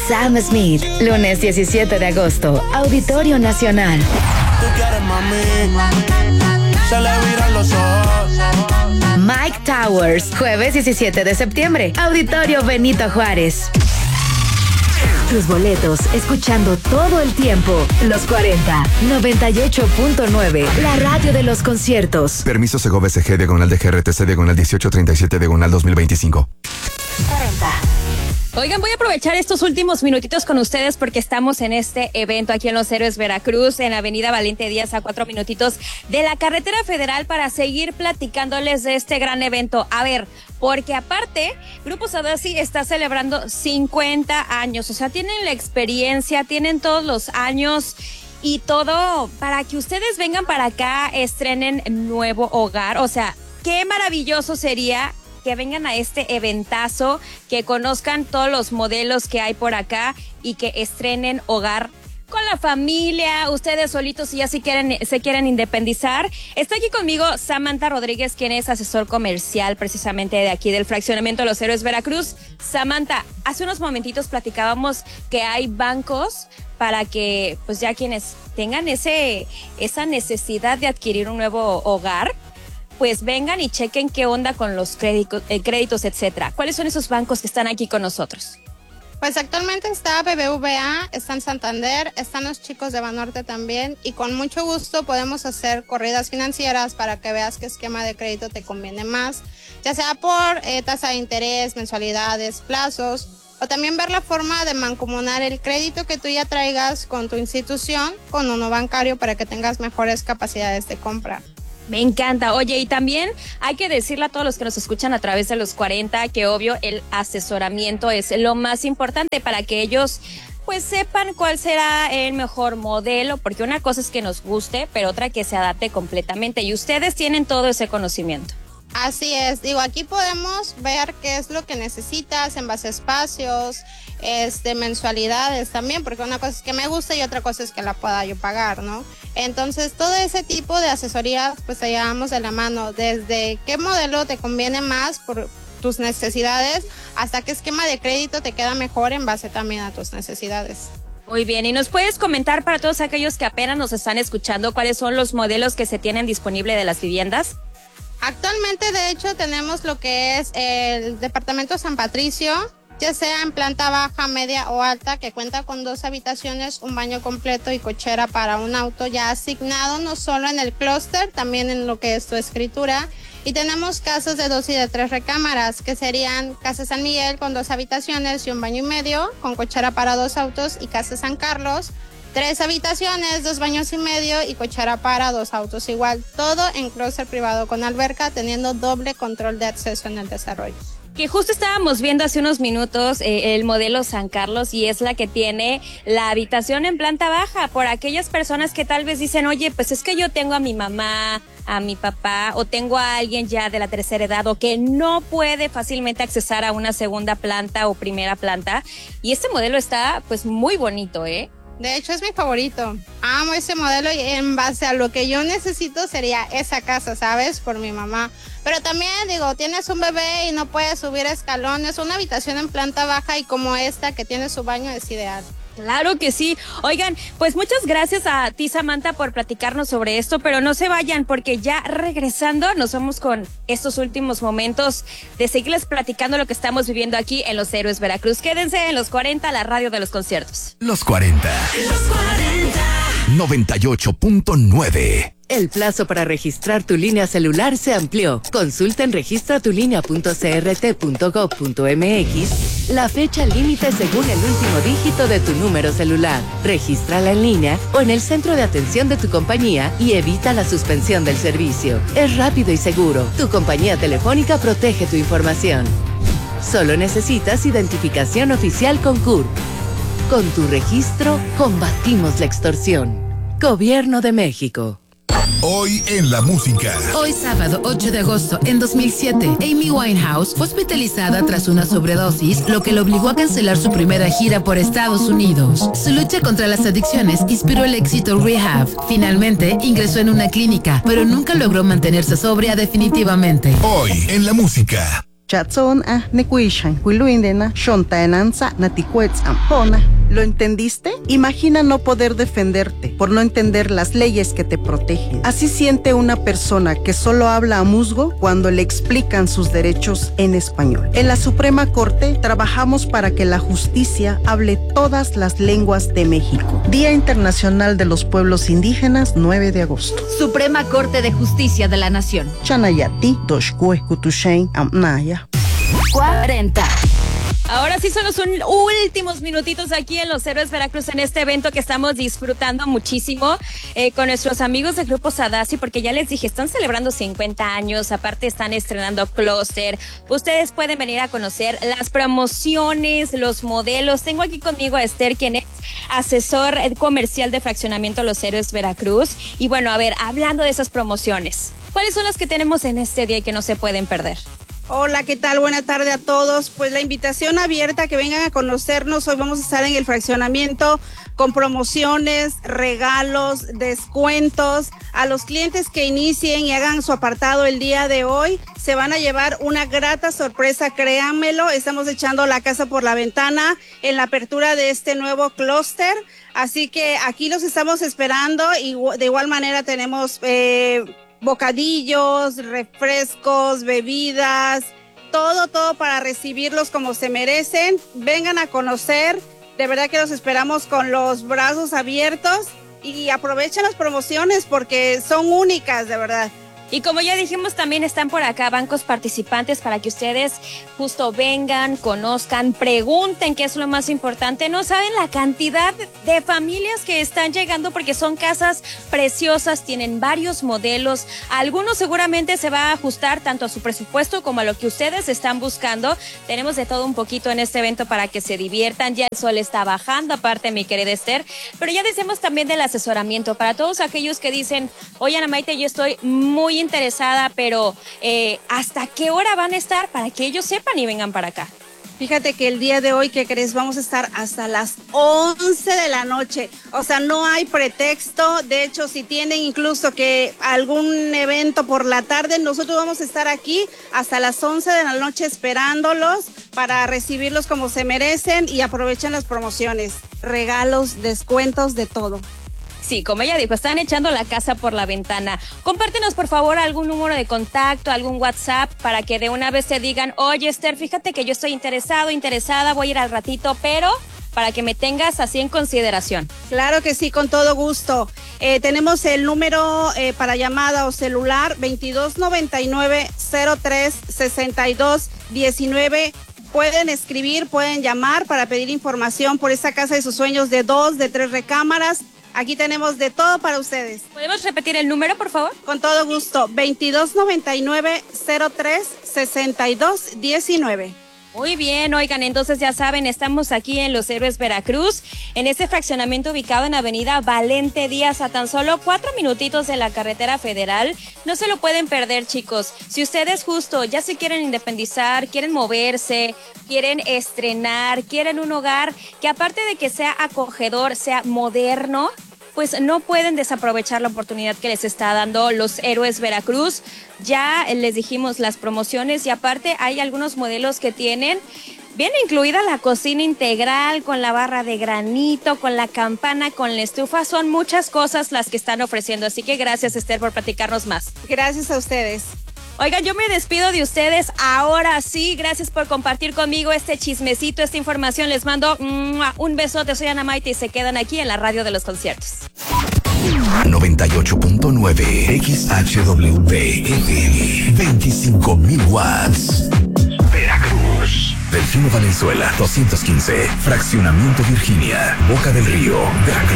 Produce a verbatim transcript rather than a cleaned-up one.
Sam Smith, lunes diecisiete de agosto, Auditorio Nacional. Tú quieres, mami, se le viran los ojos. Mike Towers, jueves diecisiete de septiembre, Auditorio Benito Juárez. Tus boletos, escuchando todo el tiempo, Los cuarenta, noventa y ocho punto nueve, la radio de los conciertos. Permiso Segovia S G, diagonal de G R T C, diagonal dieciocho treinta y siete, diagonal dos mil veinticinco. cuarenta. Oigan, voy a aprovechar estos últimos minutitos con ustedes porque estamos en este evento aquí en Los Héroes Veracruz, en Avenida Valente Díaz, a cuatro minutitos de la carretera federal, para seguir platicándoles de este gran evento. A ver, porque aparte, Grupo Sadasi está celebrando cincuenta años, o sea, tienen la experiencia, tienen todos los años y todo para que ustedes vengan para acá, estrenen nuevo hogar. O sea, qué maravilloso sería que vengan a este eventazo, que conozcan todos los modelos que hay por acá y que estrenen hogar con la familia, ustedes solitos, si ya se quieren, se quieren independizar. Está aquí conmigo Samantha Rodríguez, quien es asesor comercial precisamente de aquí del fraccionamiento Los Héroes Veracruz. Samantha, hace unos momentitos platicábamos que hay bancos para que pues ya quienes tengan ese esa necesidad de adquirir un nuevo hogar, pues vengan y chequen qué onda con los créditos, eh, créditos, etcétera. ¿Cuáles son esos bancos que están aquí con nosotros? Pues actualmente está B B V A, está en Santander, están los chicos de Banorte también, y con mucho gusto podemos hacer corridas financieras para que veas qué esquema de crédito te conviene más, ya sea por eh, tasa de interés, mensualidades, plazos, o también ver la forma de mancomunar el crédito que tú ya traigas con tu institución con uno bancario para que tengas mejores capacidades de compra. Me encanta. Oye, y también hay que decirle a todos los que nos escuchan a través de Los cuarenta que obvio el asesoramiento es lo más importante para que ellos pues sepan cuál será el mejor modelo, porque una cosa es que nos guste, pero otra que se adapte completamente, y ustedes tienen todo ese conocimiento. Así es, digo, aquí podemos ver qué es lo que necesitas en base a espacios, este, mensualidades también, porque una cosa es que me gusta y otra cosa es que la pueda yo pagar, ¿no? Entonces, todo ese tipo de asesorías, pues te llevamos de la mano, desde qué modelo te conviene más por tus necesidades, hasta qué esquema de crédito te queda mejor en base también a tus necesidades. Muy bien, y nos puedes comentar para todos aquellos que apenas nos están escuchando, ¿cuáles son los modelos que se tienen disponible de las viviendas? Actualmente, de hecho, tenemos lo que es el departamento San Patricio, ya sea en planta baja, media o alta, que cuenta con dos habitaciones, un baño completo y cochera para un auto ya asignado, no solo en el clúster, también en lo que es tu escritura. Y tenemos casas de dos y de tres recámaras, que serían Casa San Miguel con dos habitaciones y un baño y medio, con cochera para dos autos, y Casa San Carlos, tres habitaciones, dos baños y medio y cochera para dos autos igual. Todo en clúster privado con alberca, teniendo doble control de acceso en el desarrollo. Que justo estábamos viendo hace unos minutos eh, el modelo San Carlos, y es la que tiene la habitación en planta baja, por aquellas personas que tal vez dicen, oye, pues es que yo tengo a mi mamá, a mi papá, o tengo a alguien ya de la tercera edad, o que no puede fácilmente accesar a una segunda planta o primera planta, y este modelo está pues muy bonito, ¿eh? De hecho, es mi favorito. Amo ese modelo y en base a lo que yo necesito sería esa casa, ¿sabes? Por mi mamá. Pero también, digo, tienes un bebé y no puedes subir escalones. Una habitación en planta baja y como esta que tiene su baño es ideal. Claro que sí. Oigan, pues muchas gracias a ti, Samantha, por platicarnos sobre esto, pero no se vayan porque ya regresando nos vamos con estos últimos momentos de seguirles platicando lo que estamos viviendo aquí en Los Héroes Veracruz. Quédense en Los cuarenta, la radio de los conciertos. Los cuarenta. Los cuarenta. noventa y ocho punto nueve. El plazo para registrar tu línea celular se amplió. Consulta en registra tu línea punto c r t punto gov punto m x la fecha límite según el último dígito de tu número celular. Regístrala en línea o en el centro de atención de tu compañía y evita la suspensión del servicio. Es rápido y seguro. Tu compañía telefónica protege tu información. Solo necesitas identificación oficial con C U R. Con tu registro, combatimos la extorsión. Gobierno de México. Hoy en la música. Hoy sábado ocho de agosto en dos mil siete, Amy Winehouse fue hospitalizada tras una sobredosis, lo que le obligó a cancelar su primera gira por Estados Unidos. Su lucha contra las adicciones inspiró el éxito Rehab. Finalmente ingresó en una clínica, pero nunca logró mantenerse sobria definitivamente. Hoy en la música. Chatson a nekuishan, huiluindena, shontaenanza, naticuetz ampona. ¿Lo entendiste? Imagina no poder defenderte por no entender las leyes que te protegen. Así siente una persona que solo habla a musgo cuando le explican sus derechos en español. En la Suprema Corte trabajamos para que la justicia hable todas las lenguas de México. Día Internacional de los Pueblos Indígenas, nueve de agosto. Suprema Corte de Justicia de la Nación. Chanayati, Doshkue, Kutushain, Amnaya. cuarenta. Ahora sí son los un, últimos minutitos aquí en Los Héroes Veracruz en este evento que estamos disfrutando muchísimo eh, con nuestros amigos del Grupo Sadassi, porque ya les dije, están celebrando cincuenta años, aparte están estrenando Clúster. Ustedes pueden venir a conocer las promociones, los modelos. Tengo aquí conmigo a Esther, quien es asesor comercial de fraccionamiento Los Héroes Veracruz. Y bueno, a ver, hablando de esas promociones, ¿cuáles son las que tenemos en este día y que no se pueden perder? Hola, ¿qué tal? Buena tarde a todos. Pues la invitación abierta, que vengan a conocernos. Hoy vamos a estar en el fraccionamiento con promociones, regalos, descuentos. A los clientes que inicien y hagan su apartado el día de hoy, se van a llevar una grata sorpresa, créanmelo. Estamos echando la casa por la ventana en la apertura de este nuevo clúster. Así que aquí los estamos esperando y de igual manera tenemos... Eh, bocadillos, refrescos, bebidas, todo, todo para recibirlos como se merecen. Vengan a conocer, de verdad que los esperamos con los brazos abiertos y aprovechen las promociones porque son únicas, de verdad. Y como ya dijimos, también están por acá bancos participantes para que ustedes justo vengan, conozcan, pregunten, qué es lo más importante. No saben la cantidad de familias que están llegando porque son casas preciosas, tienen varios modelos. A algunos seguramente se va a ajustar tanto a su presupuesto como a lo que ustedes están buscando. Tenemos de todo un poquito en este evento para que se diviertan. Ya el sol está bajando, aparte, mi querida Esther. Pero ya decimos también del asesoramiento para todos aquellos que dicen, oye, Ana Maite, yo estoy muy interesada, pero eh, ¿hasta qué hora van a estar para que ellos sepan y vengan para acá? Fíjate que el día de hoy, ¿qué crees? Vamos a estar hasta las once de la noche. O sea, no hay pretexto. De hecho, si tienen incluso que algún evento por la tarde, nosotros vamos a estar aquí hasta las once de la noche esperándolos para recibirlos como se merecen y aprovechen las promociones, regalos, descuentos, de todo. Sí, como ella dijo, están echando la casa por la ventana. Compártenos, por favor, algún número de contacto, algún WhatsApp, para que de una vez te digan, oye, Esther, fíjate que yo estoy interesado, interesada, voy a ir al ratito, pero para que me tengas así en consideración. Claro que sí, con todo gusto. Eh, tenemos el número eh, para llamada o celular veintidós noventa y nueve cero tres sesenta y dos diecinueve. Pueden escribir, pueden llamar para pedir información por esa casa de sus sueños de dos, de tres recámaras. Aquí tenemos de todo para ustedes. ¿Podemos repetir el número, por favor? Con todo gusto, veintidós noventa y nueve cero tres sesenta y dos diecinueve. Muy bien, oigan, entonces ya saben, estamos aquí en Los Héroes Veracruz, en este fraccionamiento ubicado en Avenida Valente Díaz, a tan solo cuatro minutitos de la carretera federal. No se lo pueden perder, chicos. Si ustedes justo ya se quieren independizar, quieren moverse, quieren estrenar, quieren un hogar que aparte de que sea acogedor, sea moderno, pues no pueden desaprovechar la oportunidad que les está dando Los Héroes Veracruz. Ya les dijimos las promociones y aparte hay algunos modelos que tienen, viene incluida la cocina integral con la barra de granito, con la campana, con la estufa. Son muchas cosas las que están ofreciendo. Así que gracias, Esther, por platicarnos más. Gracias a ustedes. Oigan, yo me despido de ustedes ahora sí. Gracias por compartir conmigo este chismecito, esta información. Les mando un besote. Soy Ana Maite y se quedan aquí en la radio de los conciertos. noventa y ocho punto nueve X H W F M, veinticinco mil watts. Veracruz. Delfino Valenzuela, doscientos quince. Fraccionamiento Virginia, Boca del Río, Veracruz.